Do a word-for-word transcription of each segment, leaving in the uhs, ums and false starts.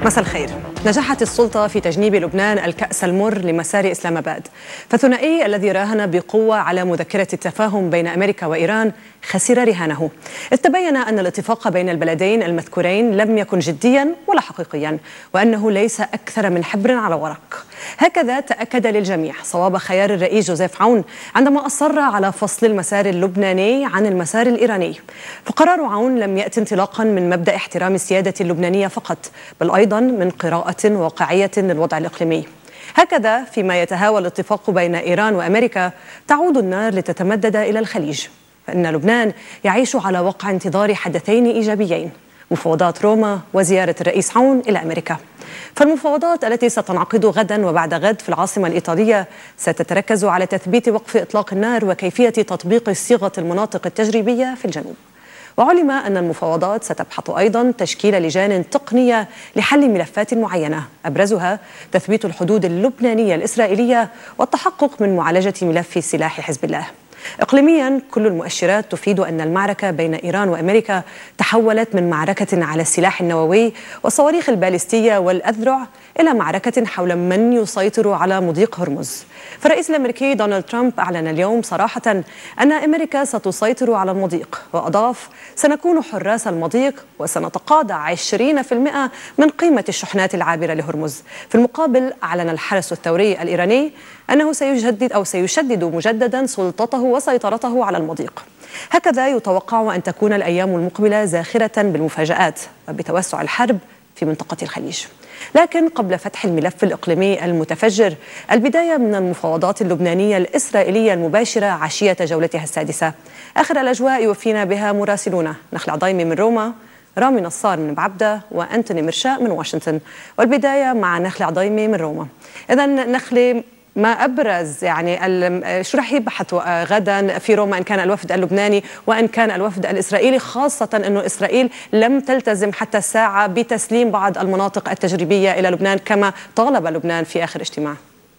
مساء الخير. نجحت السلطة في تجنيب لبنان الكأس المر لمسار إسلام آباد، فالثنائي الذي راهن بقوة على مذكرة التفاهم بين أمريكا وإيران خسر رهانه، إذ تبين أن الاتفاق بين البلدين المذكورين لم يكن جديا ولا حقيقيا، وأنه ليس أكثر من حبر على ورق. هكذا تأكد للجميع صواب خيار الرئيس جوزيف عون عندما أصر على فصل المسار اللبناني عن المسار الإيراني. فقرار عون لم يأتي انطلاقا من مبدأ احترام السيادة اللبنانية فقط، بل أيضا من قراءة واقعية للوضع الإقليمي. هكذا فيما يتهاوى الاتفاق بين إيران وأمريكا تعود النار لتتمدد إلى الخليج، فإن لبنان يعيش على وقع انتظار حدثين إيجابيين: مفاوضات روما وزيارة الرئيس عون إلى أمريكا. فالمفاوضات التي ستنعقد غدا وبعد غد في العاصمة الإيطالية ستتركز على تثبيت وقف إطلاق النار وكيفية تطبيق صيغة المناطق التجريبية في الجنوب. وعلم أن المفاوضات ستبحث أيضا تشكيل لجان تقنية لحل ملفات معينة، أبرزها تثبيت الحدود اللبنانية الإسرائيلية والتحقق من معالجة ملف سلاح حزب الله. إقليميا كل المؤشرات تفيد أن المعركة بين إيران وأمريكا تحولت من معركة على السلاح النووي والصواريخ البالستية والأذرع إلى معركة حول من يسيطر على مضيق هرمز. فالرئيس الأمريكي دونالد ترامب أعلن اليوم صراحة أن أمريكا ستسيطر على المضيق، وأضاف: سنكون حراس المضيق وسنتقاضى عشرين بالمئة من قيمة الشحنات العابرة لهرمز. في المقابل أعلن الحرس الثوري الإيراني أنه سيجدد أو سيشدد مجددا سلطته وسيطرته على المضيق. هكذا يتوقع أن تكون الأيام المقبلة زاخرة بالمفاجآت وبتوسع الحرب في منطقة الخليج. لكن قبل فتح الملف الإقليمي المتفجر، البداية من المفاوضات اللبنانية الإسرائيلية المباشرة عشية جولتها السادسة. آخر الأجواء يوفينا بها مراسلونا نخل عضيمي من روما، رامي نصار من بعبدة، وأنتوني مرشاء من واشنطن. والبداية مع نخل عضيمي من روما. إذن نخلي، ما أبرز يعني شو رح يبحث غدا في روما إن كان الوفد اللبناني وإن كان الوفد الإسرائيلي، خاصة أنه إسرائيل لم تلتزم حتى الساعة بتسليم بعض المناطق التجريبية إلى لبنان كما طالب لبنان في آخر اجتماع؟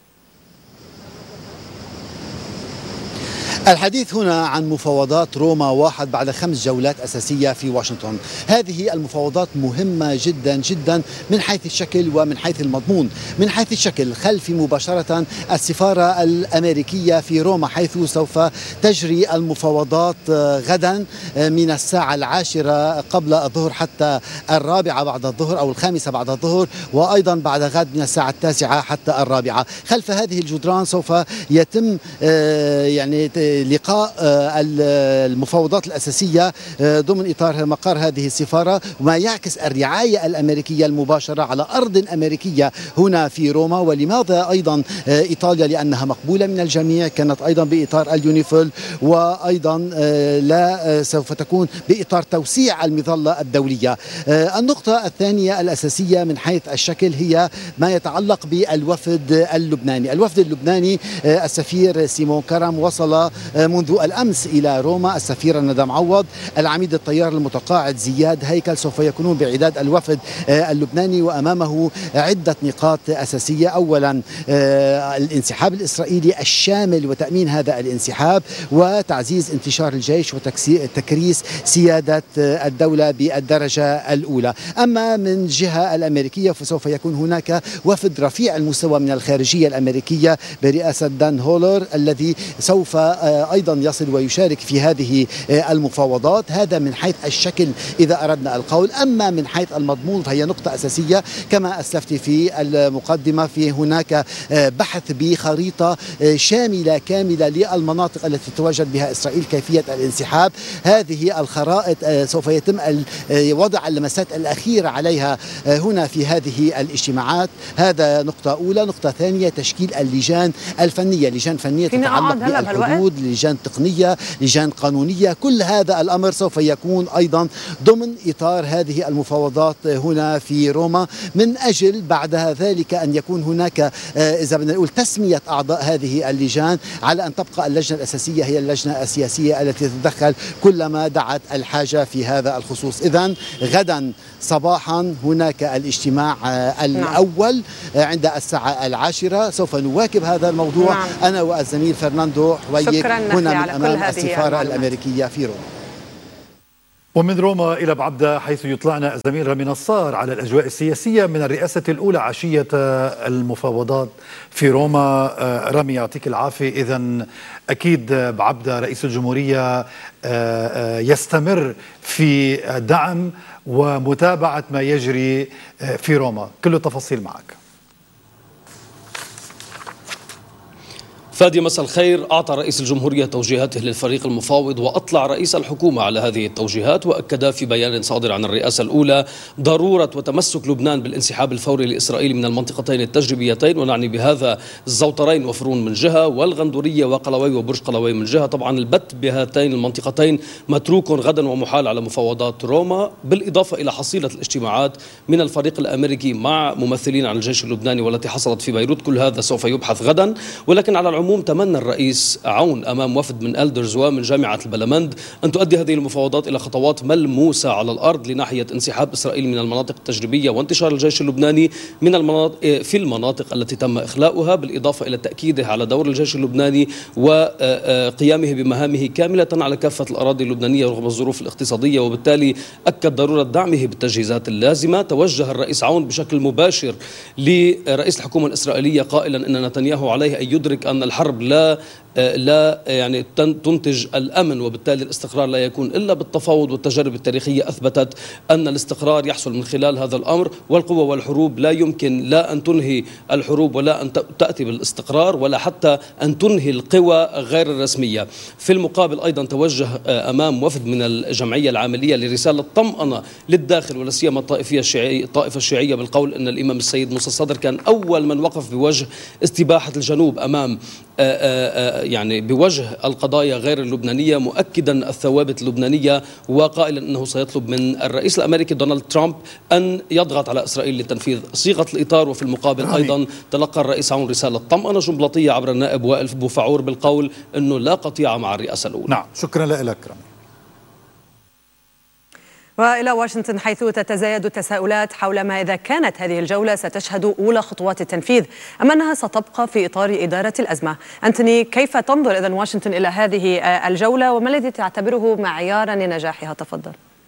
الحديث هنا عن مفاوضات روما واحد بعد خمس جولات أساسية في واشنطن. هذه المفاوضات مهمة جدا جدا من حيث الشكل ومن حيث المضمون. من حيث الشكل، خلف مباشرة السفارة الأمريكية في روما، حيث سوف تجري المفاوضات غدا من الساعة العاشرة قبل الظهر حتى الرابعة بعد الظهر أو الخامسة بعد الظهر، وأيضا بعد غد من الساعة التاسعة حتى الرابعة. خلف هذه الجدران سوف يتم يعني لقاء المفاوضات الأساسية ضمن إطار مقر هذه السفارة، وما يعكس الرعاية الأمريكية المباشرة على أرض أمريكية هنا في روما. ولماذا أيضا إيطاليا؟ لأنها مقبولة من الجميع، كانت أيضا بإطار اليونيفيل، وأيضا لا سوف تكون بإطار توسيع المظلة الدولية. النقطة الثانية الأساسية من حيث الشكل هي ما يتعلق بالوفد اللبناني. الوفد اللبناني السفير سيمون كرم وصل منذ الأمس إلى روما، السفيرة ندى معوض، العميد الطيار المتقاعد زياد هيكل سوف يكونون بعداد الوفد اللبناني، وأمامه عدة نقاط أساسية. أولا الانسحاب الإسرائيلي الشامل وتأمين هذا الانسحاب، وتعزيز انتشار الجيش وتكريس سيادة الدولة بالدرجة الأولى. أما من جهة الأمريكية فسوف يكون هناك وفد رفيع المستوى من الخارجية الأمريكية برئاسة دان هولر، الذي سوف أيضا يصل ويشارك في هذه المفاوضات. هذا من حيث الشكل إذا أردنا القول. أما من حيث المضمون فهي نقطة أساسية كما أسلفت في المقدمة، في هناك بحث بخريطة شاملة كاملة للمناطق التي تتواجد بها إسرائيل، كيفية الانسحاب. هذه الخرائط سوف يتم وضع اللمسات الأخيرة عليها هنا في هذه الاجتماعات. هذا نقطة أولى. نقطة ثانية، تشكيل اللجان الفنية، لجان فنية تتعلق بالحدود، لجان تقنية، لجان قانونية. كل هذا الأمر سوف يكون أيضا ضمن إطار هذه المفاوضات هنا في روما، من أجل بعد ذلك أن يكون هناك إذا بدنا نقول تسمية أعضاء هذه اللجان، على أن تبقى اللجنة الأساسية هي اللجنة السياسية التي تتدخل كلما دعت الحاجة في هذا الخصوص. إذن غدا صباحا هناك الاجتماع الأول عند الساعة العاشرة. سوف نواكب هذا الموضوع نعم. أنا والزميل فرناندو حويك هنا من أمام السفارة الأمريكية في روما. ومن روما إلى بعبدة حيث يطلعنا الزميل رامي نصار على الأجواء السياسية من الرئاسة الأولى عشية المفاوضات في روما. رامي يعطيك العافية. إذن أكيد بعبدة رئيس الجمهورية يستمر في دعم ومتابعة ما يجري في روما. كل التفاصيل معك. فادي مساء الخير. أعطى رئيس الجمهورية توجيهاته للفريق المفاوض وأطلع رئيس الحكومة على هذه التوجيهات، وأكد في بيان صادر عن الرئاسة الأولى ضرورة وتمسك لبنان بالانسحاب الفوري لإسرائيل من المنطقتين التجريبيتين، ونعني بهذا الزوطرين وفرون من جهة والغندورية وقلوي وبرج قلوي من جهة. طبعا البت بهاتين المنطقتين متروك غدا ومحال على مفاوضات روما، بالإضافة إلى حصيلة الاجتماعات من الفريق الأمريكي مع ممثلين عن الجيش اللبناني والتي حصلت في بيروت. كل هذا سوف يبحث غدا. ولكن على العموم تمنى الرئيس عون أمام وفد من ألدرز ومن جامعة البلمند أن تؤدي هذه المفاوضات إلى خطوات ملموسة على الأرض لناحية انسحاب إسرائيل من المناطق التجريبية وانتشار الجيش اللبناني من المناطق في المناطق التي تم إخلاؤها، بالإضافة إلى تأكيده على دور الجيش اللبناني وقيامه بمهامه كاملة على كافة الأراضي اللبنانية رغم الظروف الاقتصادية، وبالتالي أكد ضرورة دعمه بالتجهيزات اللازمة. توجه الرئيس عون بشكل مباشر لرئيس الحكومة الإسرائيلية قائلا أن نتنياهو عليه أن يدرك أن الحرب لا لا يعني تنتج الأمن، وبالتالي الاستقرار لا يكون إلا بالتفاوض، والتجارب التاريخية أثبتت أن الاستقرار يحصل من خلال هذا الأمر، والقوة والحروب لا يمكن لا أن تنهي الحروب ولا أن تأتي بالاستقرار ولا حتى أن تنهي القوى غير الرسمية. في المقابل أيضا توجه أمام وفد من الجمعية العاملية لرسالة طمأنة للداخل ولا سيما الطائفية الشيعية الطائفة الشيعية بالقول أن الإمام السيد موسى الصدر كان أول من وقف بوجه استباحة الجنوب أمام آآ آآ يعني بوجه القضايا غير اللبنانية، مؤكدا الثوابت اللبنانية وقائلا أنه سيطلب من الرئيس الأمريكي دونالد ترامب أن يضغط على إسرائيل لتنفيذ صيغة الإطار. وفي المقابل أيضا تلقى الرئيس عون رسالة طمأنة جملطية عبر النائب وائل بوفعور بالقول أنه لا قطيعة مع الرئاسة الأولى. نعم، شكرا لك رامي. وإلى واشنطن حيث تتزايد التساؤلات حول ما إذا كانت هذه الجولة ستشهد أولى خطوات التنفيذ أم أنها ستبقى في إطار إدارة الأزمة. أنتوني، كيف تنظر إذن واشنطن إلى هذه الجولة وما الذي تعتبره معيارا لنجاحها؟ تفضل.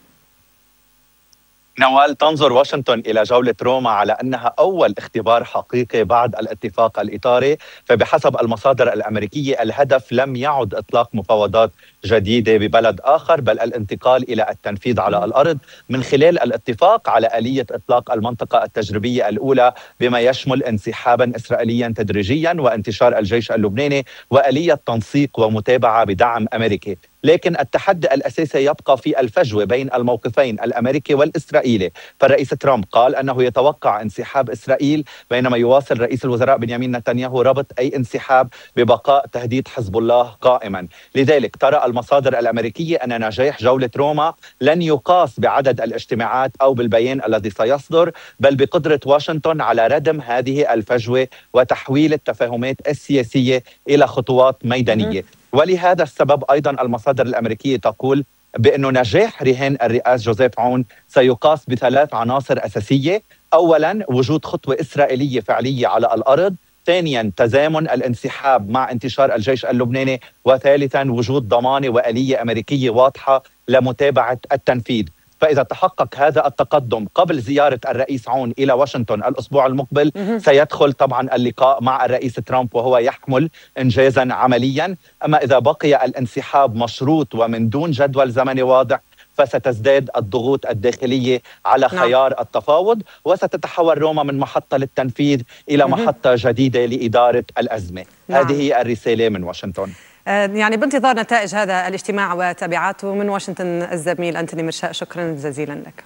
نوال، تنظر واشنطن إلى جولة روما على أنها أول اختبار حقيقي بعد الاتفاق الإطاري، فبحسب المصادر الأمريكية الهدف لم يعد إطلاق مفاوضات جديدة ببلد آخر، بل الانتقال إلى التنفيذ على الأرض من خلال الاتفاق على آلية إطلاق المنطقة التجريبية الأولى بما يشمل انسحابا إسرائيليا تدريجيا وانتشار الجيش اللبناني وآلية تنسيق ومتابعة بدعم أمريكي. لكن التحدي الأساسي يبقى في الفجوة بين الموقفين الأمريكي والإسرائيلي، فالرئيس ترامب قال أنه يتوقع انسحاب إسرائيل، بينما يواصل رئيس الوزراء بنيامين نتنياهو ربط أي انسحاب ببقاء تهديد حزب الله قائما. لذلك ترى المصادر الأمريكية أن نجاح جولة روما لن يقاس بعدد الاجتماعات أو بالبيان الذي سيصدر، بل بقدرة واشنطن على ردم هذه الفجوة وتحويل التفاهمات السياسية إلى خطوات ميدانية. ولهذا السبب أيضا المصادر الأمريكية تقول بأنه نجاح رهان الرئاس جوزيف عون سيقاس بثلاث عناصر أساسية. أولا، وجود خطوة إسرائيلية فعلية على الأرض. ثانيا، تزامن الانسحاب مع انتشار الجيش اللبناني. وثالثا، وجود ضمانة وآلية أمريكية واضحة لمتابعة التنفيذ. فإذا تحقق هذا التقدم قبل زيارة الرئيس عون إلى واشنطن الأسبوع المقبل، سيدخل طبعا اللقاء مع الرئيس ترامب وهو يحمل إنجازا عمليا. أما إذا بقي الانسحاب مشروط ومن دون جدول زمني واضح، فستزداد الضغوط الداخلية على خيار نعم. التفاوض، وستتحول روما من محطة للتنفيذ إلى محطة جديدة لإدارة الأزمة. نعم. هذه هي الرسالة من واشنطن. يعني بانتظار نتائج هذا الاجتماع وتبعاته. من واشنطن الزميل أنتوني مرشاء، شكرا جزيلا لك.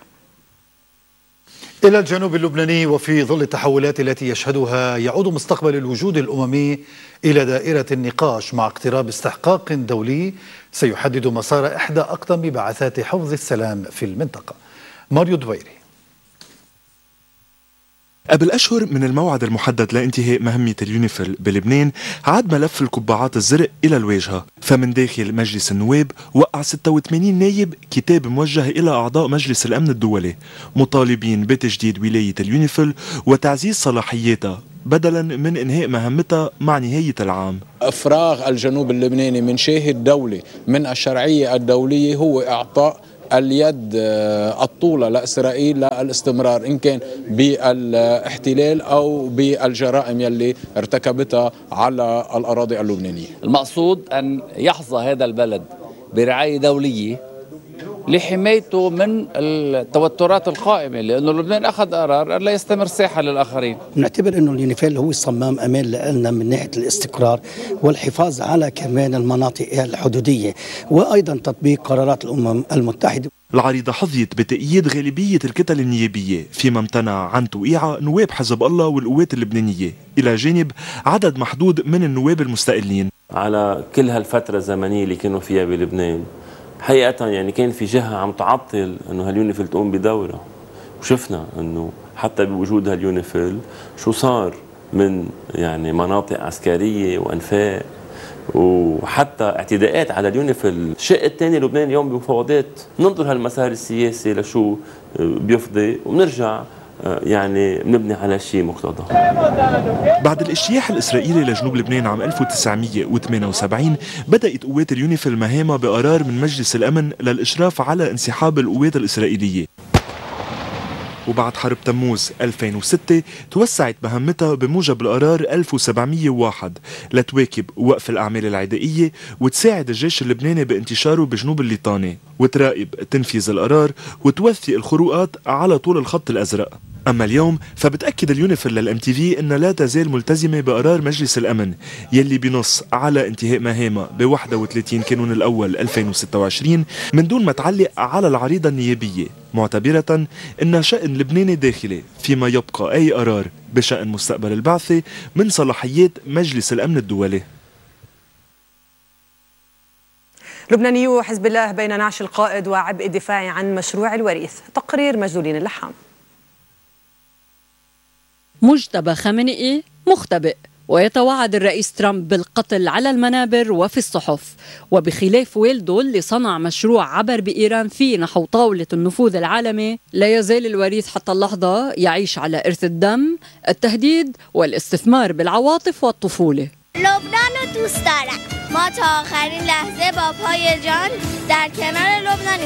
إلى الجنوب اللبناني، وفي ظل التحولات التي يشهدها يعود مستقبل الوجود الأممي إلى دائرة النقاش مع اقتراب استحقاق دولي سيحدد مسار إحدى أقدم بعثات حفظ السلام في المنطقة. ماريو دويري. قبل أشهر من الموعد المحدد لانتهاء مهمة اليونيفيل بلبنان، عاد ملف القبعات الزرق إلى الواجهة، فمن داخل مجلس النواب وقع ستة وثمانين نايب كتاب موجه إلى أعضاء مجلس الأمن الدولي مطالبين بتجديد ولاية اليونيفيل وتعزيز صلاحياتها بدلا من إنهاء مهمتها مع نهاية العام. إفراغ الجنوب اللبناني من شاهد دولي من الشرعية الدولية هو إعطاء اليد الطولة لإسرائيل للاستمرار إن كان بالاحتلال أو بالجرائم يلي ارتكبتها على الأراضي اللبنانية. المقصود أن يحظى هذا البلد برعاية دولية لحمايته من التوترات القائمة، لأنه لبنان أخذ قرار أن لا يستمر ساحة للآخرين. نعتبر أنه اليونيفيل هو صمام أمان لنا من ناحية الاستقرار والحفاظ على كمان المناطق الحدودية وأيضا تطبيق قرارات الأمم المتحدة. العريضة حظيت بتأييد غالبية الكتل النيابية فيما امتنع عن توقيعها نواب حزب الله والقوات اللبنانية إلى جانب عدد محدود من النواب المستقلين. على كل هالفترة الزمنية اللي كانوا فيها بلبنان حقيقة يعني كان في جهة عم تعطل انه هاليونيفيل تقوم بدورها، وشفنا انه حتى بوجود هاليونيفيل شو صار من يعني مناطق عسكرية وانفاق وحتى اعتداءات على اليونيفيل. الشق الثاني لبنان اليوم بمفاوضات، ننظر هالمسار السياسي لشو بيفضي وبنرجع يعني بنبني على شيء مقتضى. بعد الاجتياح الإسرائيلي لجنوب لبنان عام ألف وتسعمئة وثمانية وسبعين بدأت قوات اليونيفيل مهامها بقرار من مجلس الأمن للإشراف على انسحاب القوات الإسرائيلية. وبعد حرب تموز ألفين وستة توسعت مهمتها بموجب القرار ألف وسبعمئة وواحد لتواكب وقف الأعمال العدائية وتساعد الجيش اللبناني بانتشاره بجنوب الليطاني وتراقب تنفيذ القرار وتوثق الخروقات على طول الخط الأزرق. أما اليوم فبتأكد اليونيفيل للام تي في أنها لا تزال ملتزمة بقرار مجلس الأمن يلي بنص على انتهاء مهامها ب واحد وثلاثين كانون الأول ألفين وستة وعشرين من دون ما تعلق على العريضة النيابية، معتبرة أنها شأن لبناني داخلي فيما يبقى أي قرار بشأن مستقبل البعثة من صلاحيات مجلس الأمن الدولي. لبنانيو حزب الله بين نعش القائد وعبء الدفاع عن مشروع الوريث. تقرير مجدولين اللحام. مجتبى خامنئي مختبئ ويتوعد الرئيس ترامب بالقتل على المنابر وفي الصحف، وبخلاف والده اللي صنع مشروع عبر بإيران فيه نحو طاولة النفوذ العالمي، لا يزال الوريث حتى اللحظة يعيش على إرث الدم، التهديد والاستثمار بالعواطف والطفولة. لبنان رو دوست دارم. ما تا آخرین لحظه با پای جان در کنار لبنان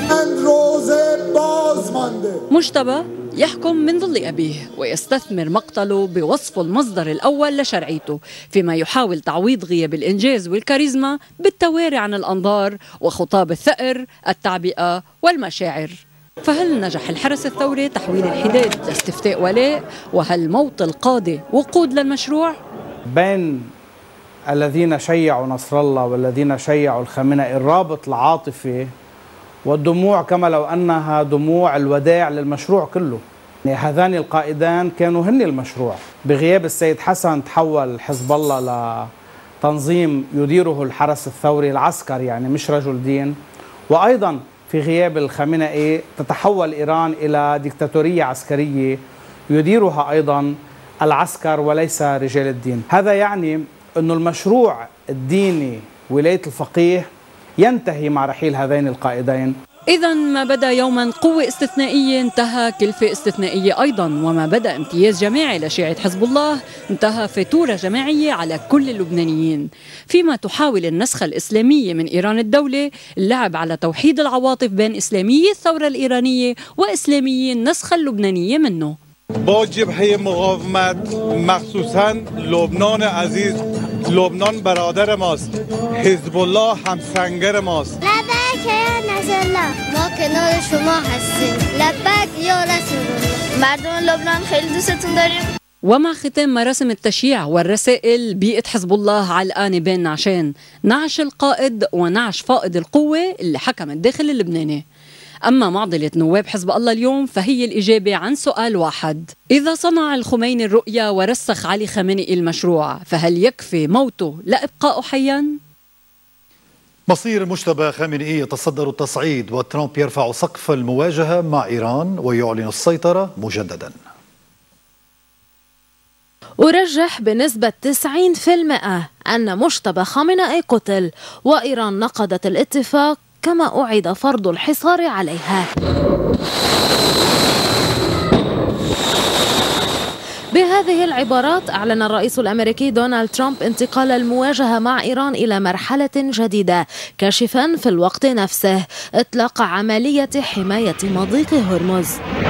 ایستادیم. مجتبى يحكم من ظل أبيه ويستثمر مقتله بوصفه المصدر الأول لشرعيته، فيما يحاول تعويض غياب الإنجاز والكاريزما بالتواري عن الأنظار وخطاب الثأر، التعبئة والمشاعر. فهل نجح الحرس الثوري تحويل الحداد لاستفتاء ولاء؟ وهل موت القاضي وقود للمشروع؟ بين الذين شيعوا نصر الله والذين شيعوا الخامنئي الرابط العاطفي والدموع كما لو أنها دموع الوداع للمشروع كله. يعني هذان القائدان كانوا هن المشروع. بغياب السيد حسن تحول حزب الله لتنظيم يديره الحرس الثوري العسكر، يعني مش رجل دين. وأيضا في غياب الخامنئي تتحول إيران إلى ديكتاتورية عسكرية يديرها أيضا العسكر وليس رجال الدين. هذا يعني أن المشروع الديني ولاية الفقيه ينتهي مع رحيل هذين القائدين. إذا ما بدأ يوما قوة استثنائية انتهى كلفة استثنائية أيضا، وما بدأ امتياز جماعي لشيعة حزب الله انتهى فاتورة جماعية على كل اللبنانيين. فيما تحاول النسخة الإسلامية من إيران الدولة اللعب على توحيد العواطف بين إسلاميي الثورة الإيرانية وإسلاميي النسخة اللبنانية منه. با جبهه مقاومت مخصوصا لبنان عزیز، لبنان برادر ماست، حزب الله همسنگر ماست. لبک یا نصر الله، ما کنار شما هستیم. لبک یا رسول الله. مردم لبنان خیلی دوستتون داریم. ومع ختام مراسم التشييع والرسائل بيئة حزب الله علقانة بين نعشين، نعش القائد ونعش فائض القوة اللي حكم الداخل اللبناني. أما معضلة نواب حزب الله اليوم فهي الإجابة عن سؤال واحد: إذا صنع الخميني الرؤية ورسخ علي خامنئي المشروع، فهل يكفي موته لإبقائه حياً؟ مصير مجتبى خامنئي يتصدر التصعيد، وترامب يرفع سقف المواجهة مع إيران ويعلن السيطرة مجدداً. أرجح بنسبة تسعين بالمئة أن مجتبى خامنئي قتل، وإيران نقضت الاتفاق كما أعيد فرض الحصار عليها. بهذه العبارات أعلن الرئيس الأمريكي دونالد ترامب انتقال المواجهة مع إيران إلى مرحلة جديدة، كاشفا في الوقت نفسه إطلاق عملية حماية مضيق هرمز.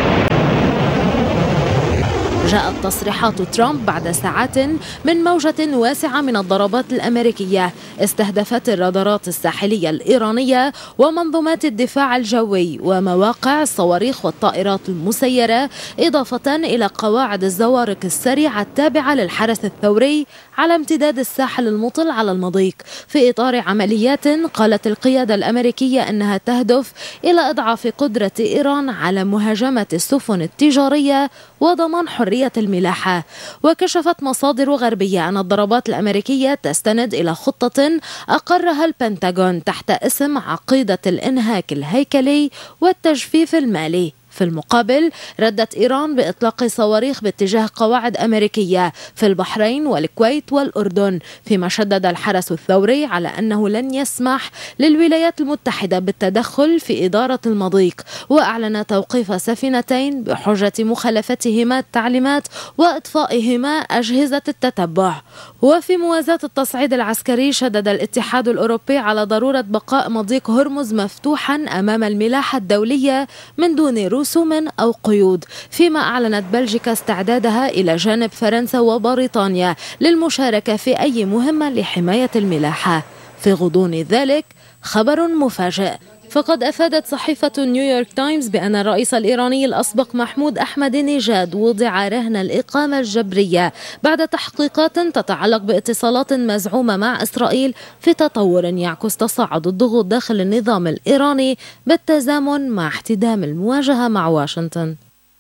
جاءت تصريحات ترامب بعد ساعات من موجة واسعة من الضربات الأمريكية استهدفت الرادارات الساحلية الإيرانية ومنظومات الدفاع الجوي ومواقع الصواريخ والطائرات المسيرة، إضافة إلى قواعد الزوارق السريعة التابعة للحرس الثوري على امتداد الساحل المطل على المضيق، في إطار عمليات قالت القيادة الأمريكية أنها تهدف إلى إضعاف قدرة إيران على مهاجمة السفن التجارية وضمان حرية الملاحة. وكشفت مصادر غربية أن الضربات الأمريكية تستند إلى خطة أقرها البنتاغون تحت اسم عقيدة الإنهاك الهيكلي والتجفيف المالي. في المقابل ردت إيران بإطلاق صواريخ باتجاه قواعد أمريكية في البحرين والكويت والأردن، فيما شدد الحرس الثوري على أنه لن يسمح للولايات المتحدة بالتدخل في إدارة المضيق، وأعلن توقيف سفينتين بحجة مخالفتهما التعليمات وإطفائهما أجهزة التتبع. وفي موازاة التصعيد العسكري شدد الاتحاد الأوروبي على ضرورة بقاء مضيق هرمز مفتوحا أمام الملاحة الدولية من دون رسوم أو قيود، فيما أعلنت بلجيكا استعدادها إلى جانب فرنسا وبريطانيا للمشاركة في أي مهمة لحماية الملاحة. في غضون ذلك خبر مفاجئ، فقد أفادت صحيفة نيويورك تايمز بأن الرئيس الإيراني الأسبق محمود أحمد نيجاد وضع رهن الإقامة الجبرية بعد تحقيقات تتعلق باتصالات مزعومة مع إسرائيل في تطور يعكس تصاعد الضغوط داخل النظام الإيراني بالتزامن مع احتدام المواجهة مع واشنطن.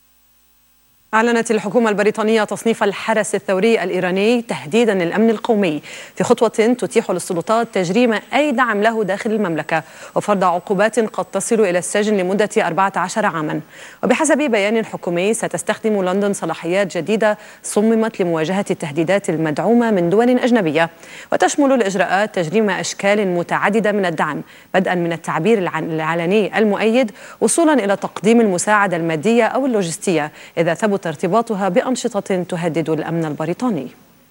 أعلنت الحكومة البريطانية تصنيف الحرس الثوري الإيراني تهديدا للأمن القومي، في خطوة تتيح للسلطات تجريم أي دعم له داخل المملكة وفرض عقوبات قد تصل إلى السجن لمدة أربعة عشر عاما. وبحسب بيان حكومي ستستخدم لندن صلاحيات جديدة صممت لمواجهة التهديدات المدعومة من دول أجنبية، وتشمل الإجراءات تجريم أشكال متعددة من الدعم، بدءا من التعبير العلني المؤيد وصولا إلى تقديم المساعدة المادية أو اللوجستية إذا ثبت ارتباطها بأنشطة تهدد الأمن البريطاني.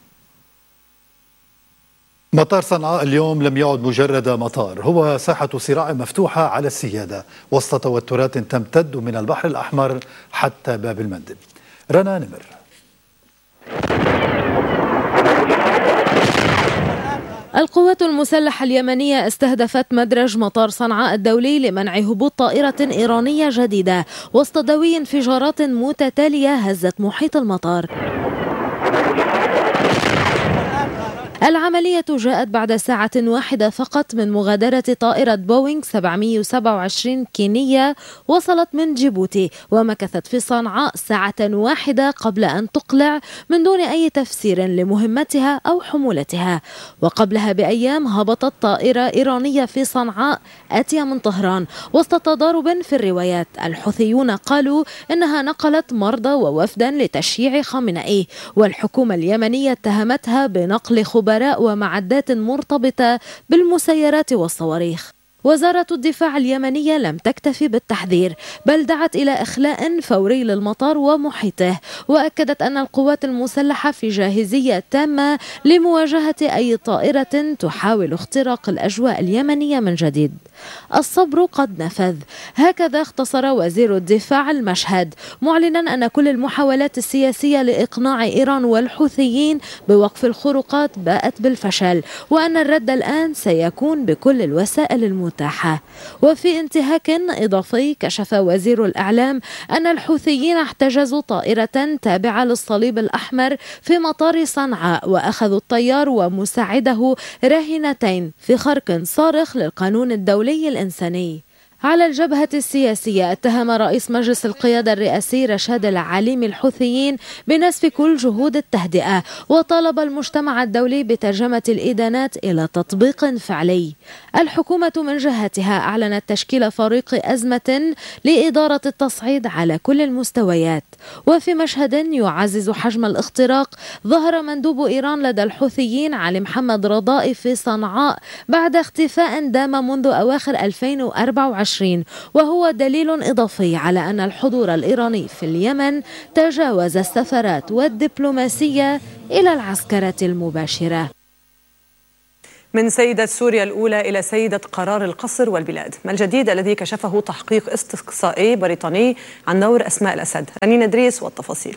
مطار صنعاء اليوم لم يعد مجرد مطار، هو ساحة صراع مفتوحة على السيادة وسط توترات تمتد من البحر الأحمر حتى باب المندب. رنا نمر. القوات المسلحة اليمنية استهدفت مدرج مطار صنعاء الدولي لمنع هبوط طائرة إيرانية جديدة وسط دوي انفجارات متتالية هزت محيط المطار. العملية جاءت بعد ساعة واحدة فقط من مغادرة طائرة بوينغ سبعمئة وسبعة وعشرين كينية وصلت من جيبوتي ومكثت في صنعاء ساعة واحدة قبل أن تقلع من دون أي تفسير لمهمتها أو حمولتها. وقبلها بأيام هبطت طائرة إيرانية في صنعاء آتية من طهران وسط تضارب في الروايات. الحوثيون قالوا إنها نقلت مرضى ووفدا لتشييع خامنئي، والحكومة اليمنية اتهمتها بنقل خبراء ومعدات مرتبطة بالمسيرات والصواريخ. وزارة الدفاع اليمنية لم تكتفي بالتحذير بل دعت إلى إخلاء فوري للمطار ومحيطه، وأكدت أن القوات المسلحة في جاهزية تامة لمواجهة أي طائرة تحاول اختراق الأجواء اليمنية من جديد. الصبر قد نفذ، هكذا اختصر وزير الدفاع المشهد، معلنا أن كل المحاولات السياسية لإقناع إيران والحوثيين بوقف الخروقات باءت بالفشل، وأن الرد الآن سيكون بكل الوسائل المتاحة. وفي انتهاك إضافي كشف وزير الإعلام أن الحوثيين احتجزوا طائرة تابعة للصليب الأحمر في مطار صنعاء وأخذوا الطيار ومساعده راهنتين في خرق صارخ للقانون الدولي الإنساني. على الجبهة السياسية اتهم رئيس مجلس القيادة الرئاسي رشاد العليمي الحوثيين بنسف كل جهود التهدئة، وطالب المجتمع الدولي بترجمة الإدانات إلى تطبيق فعلي. الحكومة من جهتها أعلنت تشكيل فريق أزمة لإدارة التصعيد على كل المستويات. وفي مشهد يعزز حجم الاختراق ظهر مندوب إيران لدى الحوثيين علي محمد رضائي في صنعاء بعد اختفاء دام منذ أواخر ألفين وأربعة وعشرين وعشرين، وهو دليل إضافي على أن الحضور الإيراني في اليمن تجاوز السفارات والدبلوماسية إلى العسكرة المباشرة. من سيدة سوريا الأولى إلى سيدة قرار القصر والبلاد، ما الجديد الذي كشفه تحقيق استقصائي بريطاني عن دور أسماء الأسد؟ رنين إدريس والتفاصيل.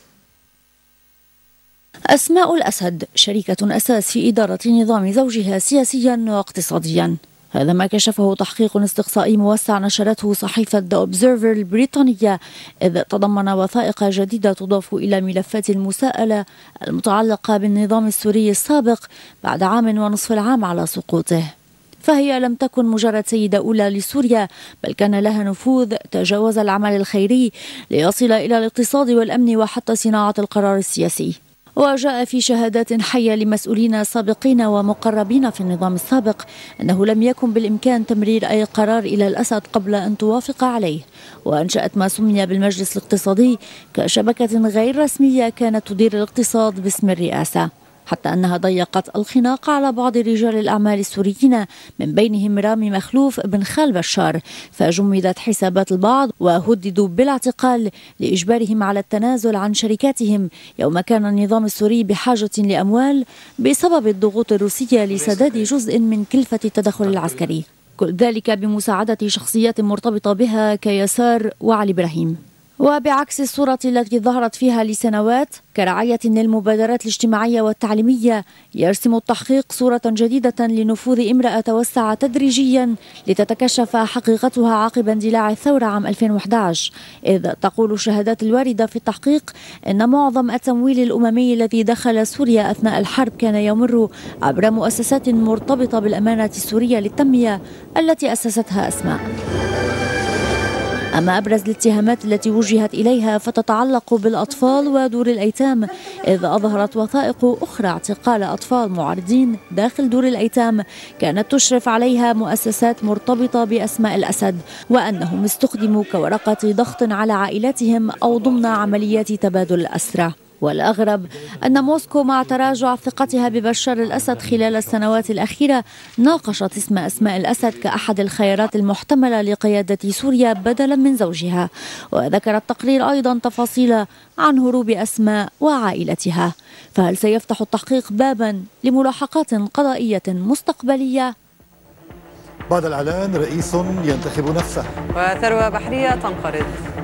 أسماء الأسد شريكة أساس في إدارة نظام زوجها سياسيا واقتصاديا، هذا ما كشفه تحقيق استقصائي موسع نشرته صحيفة The Observer البريطانية، إذ تضمن وثائق جديدة تضاف إلى ملفات المساءلة المتعلقة بالنظام السوري السابق بعد عام ونصف العام على سقوطه. فهي لم تكن مجرد سيدة أولى لسوريا، بل كان لها نفوذ تجاوز العمل الخيري ليصل إلى الاقتصاد والأمن وحتى صناعة القرار السياسي. وجاء في شهادات حية لمسؤولين سابقين ومقربين في النظام السابق أنه لم يكن بالإمكان تمرير أي قرار إلى الأسد قبل أن توافق عليه، وأنشأت ما سمي بالمجلس الاقتصادي كشبكة غير رسمية كانت تدير الاقتصاد باسم الرئاسة، حتى أنها ضيقت الخناق على بعض رجال الأعمال السوريين من بينهم رامي مخلوف بن خال بشار، فجمدت حسابات البعض وهددوا بالاعتقال لإجبارهم على التنازل عن شركاتهم يوم كان النظام السوري بحاجة لأموال بسبب الضغوط الروسية لسداد جزء من كلفة التدخل العسكري، كل ذلك بمساعدة شخصيات مرتبطة بها كيسار وعلي إبراهيم. وبعكس الصورة التي ظهرت فيها لسنوات كرعاية للمبادرات الاجتماعية والتعليمية، يرسم التحقيق صورة جديدة لنفوذ امرأة توسع تدريجيا لتتكشف حقيقتها عقب اندلاع الثورة عام ألفين وأحد عشر، إذ تقول الشهادات الواردة في التحقيق أن معظم التمويل الأممي الذي دخل سوريا أثناء الحرب كان يمر عبر مؤسسات مرتبطة بالأمانة السورية للتنمية التي أسستها أسماء. أما أبرز الاتهامات التي وجهت إليها فتتعلق بالأطفال ودور الأيتام، إذ أظهرت وثائق أخرى اعتقال أطفال معارضين داخل دور الأيتام كانت تشرف عليها مؤسسات مرتبطة بأسماء الأسد، وأنهم استخدموا كورقة ضغط على عائلاتهم أو ضمن عمليات تبادل الأسرى. والأغرب أن موسكو مع تراجع ثقتها ببشار الأسد خلال السنوات الأخيرة ناقشت اسم أسماء الأسد كأحد الخيارات المحتملة لقيادة سوريا بدلا من زوجها، وذكر التقرير أيضا تفاصيل عن هروب أسماء وعائلتها. فهل سيفتح التحقيق بابا لملاحقات قضائية مستقبلية؟ بعد الإعلان رئيس ينتخب نفسه وثروة بحرية تنقرض.